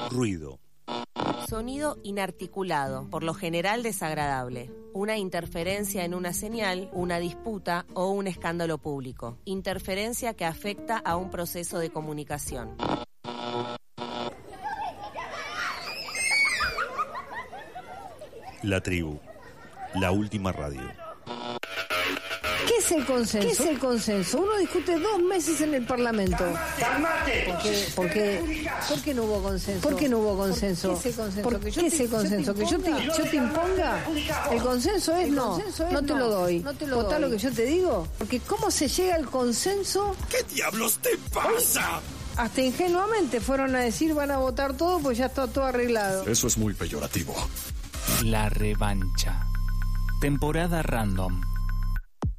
Ruido. Sonido inarticulado, por lo general desagradable. Una interferencia en una señal, una disputa o un escándalo público. Interferencia que afecta a un proceso de comunicación. La tribu. La última radio. ¿Qué es el consenso? ¿Qué es el consenso? Uno discute 2 meses en el Parlamento. ¡Calmate! ¿Por qué no hubo consenso? ¿Por qué no hubo consenso? ¿Por qué ese consenso? ¿Que yo te imponga? El consenso es no te lo doy. ¿Votá lo que yo te digo? Porque ¿cómo se llega al consenso? ¿Qué diablos te pasa? Hasta ingenuamente fueron a decir van a votar todo, pues ya está todo arreglado. Eso es muy peyorativo. La revancha. Temporada random.